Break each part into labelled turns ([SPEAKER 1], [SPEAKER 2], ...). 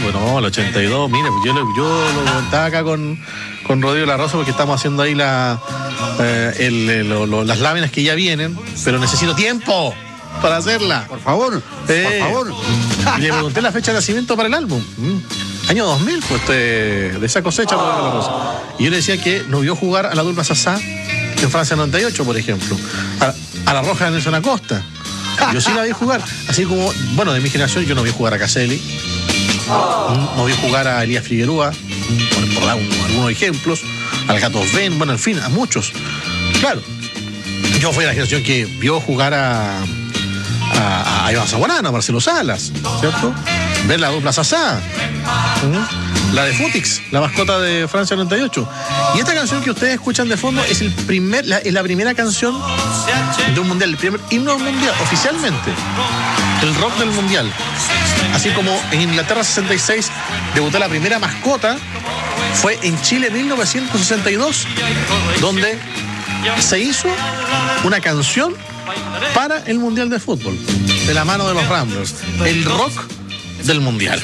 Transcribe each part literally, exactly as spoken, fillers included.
[SPEAKER 1] bueno, el ochenta y dos, mire, yo, lo- yo lo comentaba acá con, con Rodrigo La Rosa porque estamos haciendo ahí la, eh, el, el- lo- lo- las láminas que ya vienen, pero necesito tiempo para hacerla.
[SPEAKER 2] Por favor,
[SPEAKER 1] Eh,
[SPEAKER 2] por favor.
[SPEAKER 1] Y le pregunté la fecha de nacimiento para el álbum. Mm. Año dos mil fue este, de esa cosecha Rodrigo La Rosa. Y yo le decía que no vio jugar a la dupla Sassá en Francia noventa y ocho, por ejemplo. A, a la Roja de Nelson Acosta. Yo sí la vi jugar. Así como, bueno, de mi generación yo no vi jugar a Caselli. No vi jugar a Elías Figueroa, por, por dar un- algunos ejemplos, al Gato Ben, bueno, en fin, a muchos. Claro, yo fui la generación que vio jugar a, a, a Iván Zamorano, a Marcelo Salas, ¿cierto? Ver la dupla Sassá, ¿Mm? La de Futix, la mascota de Francia noventa y ocho. Y esta canción que ustedes escuchan de fondo es, el primer, la, es la primera canción de un mundial, el primer himno mundial, oficialmente. El rock del mundial. Así como en Inglaterra sesenta y seis debutó la primera mascota, fue en Chile mil novecientos sesenta y dos, donde se hizo una canción para el Mundial de Fútbol, de la mano de los Ramblers, el rock del mundial.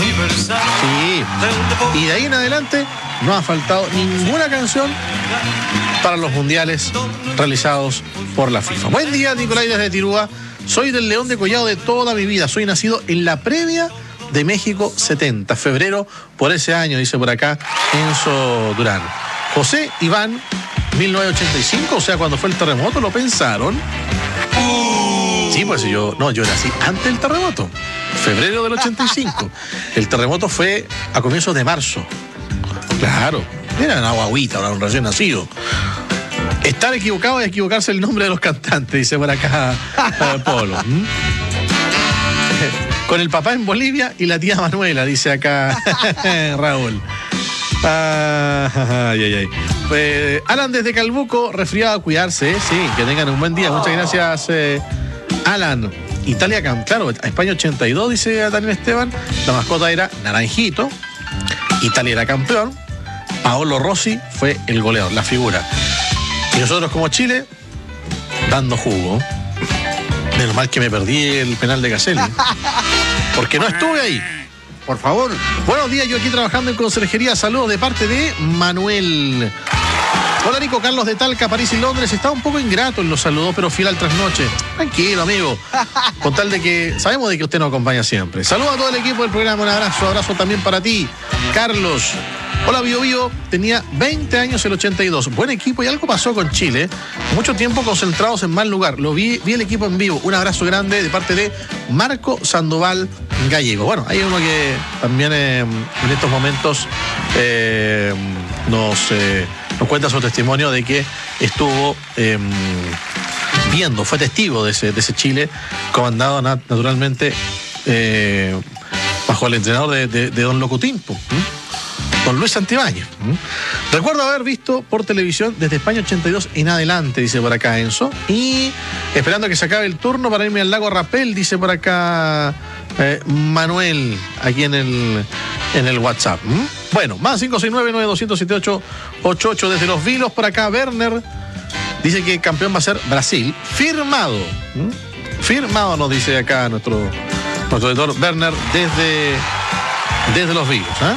[SPEAKER 1] Sí. Y de ahí en adelante no ha faltado ninguna canción para los mundiales realizados por la FIFA. Buen día, Nicolai desde Tirúa. Soy del León de Collado de toda mi vida. Soy nacido en la previa de México setenta, febrero por ese año, dice por acá Enzo Durán. José Iván, mil novecientos ochenta y cinco, o sea, cuando fue el terremoto, ¿lo pensaron? Sí, pues yo, no, yo nací antes del terremoto, febrero del ochenta y cinco. El terremoto fue a comienzos de marzo. Claro, era una guaguita, era un recién nacido. Estar equivocado es equivocarse el nombre de los cantantes, dice por acá eh, Polo. ¿Mm? Con el papá en Bolivia y la tía Manuela, dice acá Raúl. Ah, ay, ay, ay. Pues, Alan desde Calbuco, resfriado, a cuidarse, ¿eh? Sí, que tengan un buen día. Muchas gracias, eh, Alan. Italia, claro, España ochenta y dos, dice Daniel Esteban. La mascota era Naranjito. Italia era campeón. Paolo Rossi fue el goleador, la figura. Y nosotros como Chile, dando jugo. Menos mal que me perdí el penal de Caselli, porque no estuve ahí.
[SPEAKER 2] Por favor.
[SPEAKER 1] Buenos días, yo aquí trabajando en conserjería. Saludos de parte de Manuel. Hola, Nico, Carlos de Talca, París y Londres. Está un poco ingrato en los saludos, pero fiel al trasnoche. Tranquilo, amigo. Con tal de que sabemos de que usted nos acompaña siempre. Saludos a todo el equipo del programa. Un abrazo, abrazo también para ti, Carlos. Hola, Bio Bio. Tenía veinte años el ochenta y dos. Buen equipo y algo pasó con Chile. Mucho tiempo concentrados en mal lugar. Lo vi, vi el equipo en vivo. Un abrazo grande de parte de Marco Sandoval Gallego. Bueno, hay uno que también eh, en estos momentos eh, nos, eh, nos cuenta su testimonio de que estuvo eh, viendo, fue testigo de ese, de ese Chile, comandado nat- naturalmente eh, bajo el entrenador de, de, de Don Locutimpo. ¿Mm? Don Luis Santibáñez. ¿Mm? Recuerdo haber visto por televisión desde España ochenta y dos en adelante, dice por acá Enzo. Y esperando que se acabe el turno para irme al lago Rapel, dice por acá eh, Manuel, aquí en el, en el WhatsApp. ¿Mm? Bueno, más cinco seis nueve, nueve dos cero siete ocho ocho ocho desde Los Vilos. Por acá Werner dice que el campeón va a ser Brasil. Firmado. ¿Mm? Firmado, nos dice acá nuestro, nuestro editor Werner desde, desde Los Vilos. ¿eh?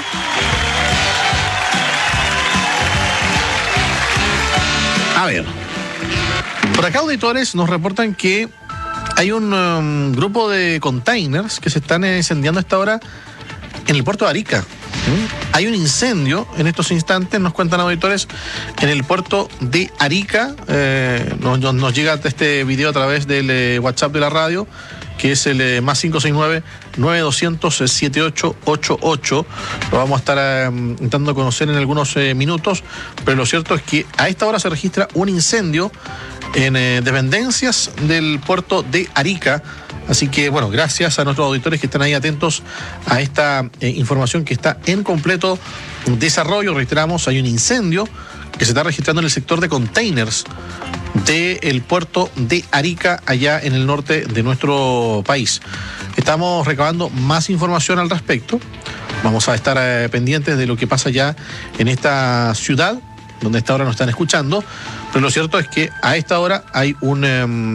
[SPEAKER 1] A ver, por acá auditores nos reportan que hay un um, grupo de containers que se están incendiando a esta hora en el puerto de Arica. ¿Mm? Hay un incendio en estos instantes, nos cuentan auditores, en el puerto de Arica. Eh, nos, nos, nos llega este video a través del eh, WhatsApp de la radio, que es el eh, más cinco seis nueve, nueve dos cero cero, siete ocho ocho ocho. Lo vamos a estar eh, intentando conocer en algunos eh, minutos, pero lo cierto es que a esta hora se registra un incendio en eh, dependencias del puerto de Arica. Así que, bueno, gracias a nuestros auditores que están ahí atentos a esta eh, información que está en completo desarrollo. Reiteramos, hay un incendio que se está registrando en el sector de containers del puerto de Arica, allá en el norte de nuestro país. Estamos recabando más información al respecto. Vamos a estar eh, pendientes de lo que pasa ya en esta ciudad, donde a esta hora nos están escuchando. Pero lo cierto es que a esta hora hay un... Eh,